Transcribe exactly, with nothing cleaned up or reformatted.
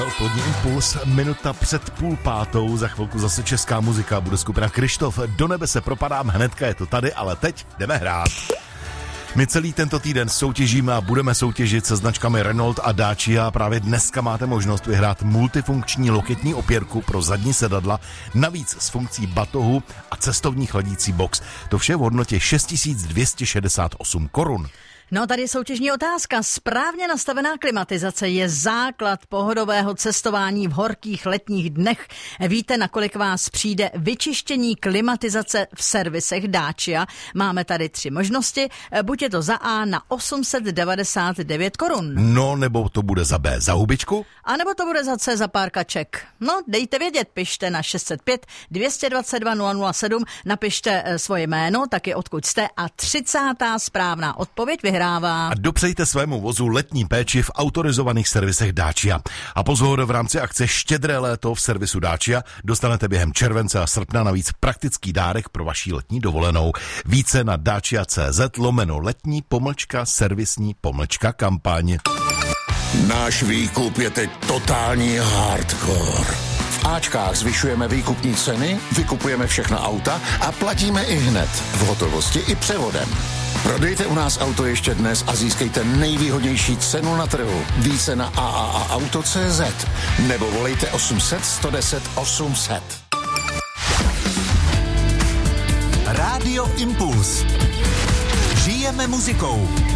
Poddní Impuls, minuta před půl pátou, za chvilku zase česká muzika, bude skupina Krištof, do nebe se propadám, hnedka je to tady, ale teď jdeme hrát. My celý tento týden soutěžíme a budeme soutěžit se značkami Renault a Dacia a právě dneska máte možnost vyhrát multifunkční loketní opěrku pro zadní sedadla, navíc s funkcí batohu a cestovní chladící box. To vše v hodnotě šest tisíc dvě stě šedesát osm korun. No, tady je soutěžní otázka. Správně nastavená klimatizace je základ pohodového cestování v horkých letních dnech. Víte, nakolik vás přijde vyčištění klimatizace v servisech Dacia? Máme tady tři možnosti. Buď je to za A na osm set devadesát devět korun. No, nebo to bude za B za hubičku? A nebo to bude za C za pár kaček. No, dejte vědět, pište na šest set pět dvě stě dvacet dva nula nula sedm, napište svoje jméno, taky odkud jste a třicátá správná odpověď vyhrává. A dopřejte svému vozu letní péči v autorizovaných servisech Dacia. A pozor, v rámci akce Štědré léto v servisu Dacia dostanete během července a srpna navíc praktický dárek pro vaší letní dovolenou. Více na dacia.cz lomeno letní pomlčka servisní pomlčka kampaň. Náš výkup je teď totální hardcore. V Ačkách zvyšujeme výkupní ceny, vykupujeme všechna auta a platíme i hned, v hotovosti i převodem. Prodejte u nás auto ještě dnes a získejte nejvýhodnější cenu na trhu. Více na a a a auto tečka cé zet nebo volejte osm set sto deset osm set. Rádio Impuls. Žijeme muzikou.